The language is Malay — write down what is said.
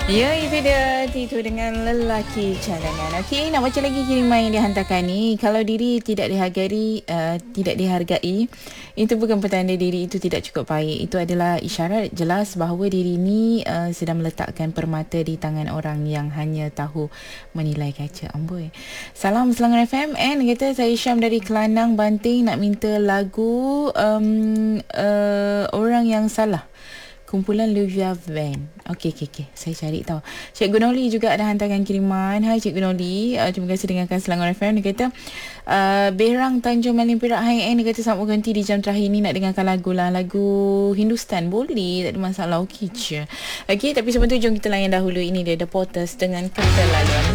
Ya, itu dia Titu dengan lelaki cadangan. Okey, nak baca lagi kiriman yang dihantarkan ni. Kalau diri tidak dihargai, itu bukan petanda diri itu tidak cukup baik. Itu adalah isyarat jelas bahawa diri ni sedang meletakkan permata di tangan orang yang hanya tahu menilai kaca. Amboi. Salam Selangor FM. Kata saya Syam dari Kelanang, Banting, nak minta lagu Orang Yang Salah, kumpulan Luvia Van. Okey. Saya cari tahu. Cikgu Noli juga ada hantarkan kiriman. Hai Cikgu Noli. Terima kasih dengarkan Selangor FM. Dia kata, Berang Tanjung Malim Perak. Hai Dia kata, selamat berhenti di jam terakhir ni nak dengarkan lagu lah. Lagu Hindustan. Boleh. Tak ada masalah. Okey je. Okey, tapi sebelum tu jom kita layan dahulu. Ini dia The Porters dengan Keterlaluan.